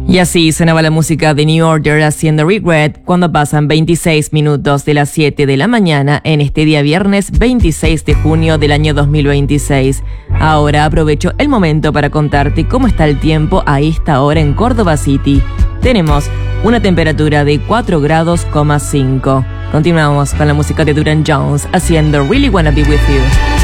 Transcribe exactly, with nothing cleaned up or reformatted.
Y así sonaba la música de New Order haciendo Regret cuando pasan veintiséis minutos de las siete de la mañana en este día viernes veintiséis de junio del año dos mil veintiséis. Ahora aprovecho el momento para contarte cómo está el tiempo a esta hora en Córdoba City. Tenemos una temperatura de cuatro grados coma cinco. Continuamos con la música de Duran Jones haciendo Really Wanna Be With You.